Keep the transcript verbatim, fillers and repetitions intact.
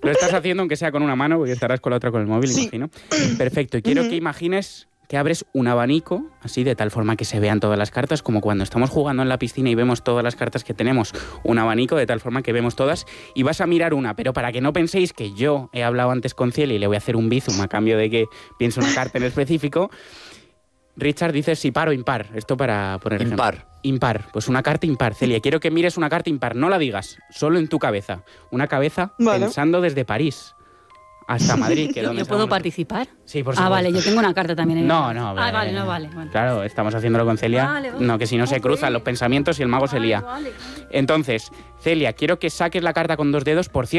Lo estás haciendo aunque sea con una mano, porque estarás con la otra con el móvil, Sí. imagino. Perfecto, y quiero uh-huh. que imagines que abres un abanico, así de tal forma que se vean todas las cartas, como cuando estamos jugando en la piscina y vemos todas las cartas que tenemos, un abanico de tal forma que vemos todas, y vas a mirar una, pero para que no penséis que yo he hablado antes con Ciel y le voy a hacer un bizum a cambio de que piense una carta en específico, Richard dice si par o impar, esto para poner ejemplo. Impar. Impar, pues una carta impar. Celia, quiero que mires una carta impar, no la digas, solo en tu cabeza. Una cabeza vale. pensando desde París hasta Madrid. Que ¿Yo, ¿yo puedo participar? Sí, por supuesto. Ah, vale, yo tengo una carta también. En no, no. Ah, vale, no vale. Bueno. Claro, estamos haciéndolo con Celia. Vale, vale. No, que si no okay. se cruzan los pensamientos y el mago vale, se lía. Vale. Entonces, Celia, quiero que saques la carta con dos dedos, por cierto.